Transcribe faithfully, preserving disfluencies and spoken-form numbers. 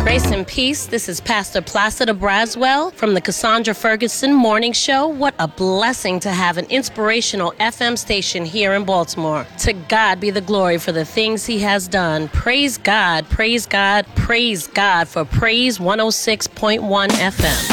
Grace and peace. This is Pastor Placida Braswell from the Cassandra Ferguson Morning Show. What a blessing to have an inspirational F M station here in Baltimore. To God be the glory for the things he has done. Praise God, praise God, praise God for Praise one oh six point one F M.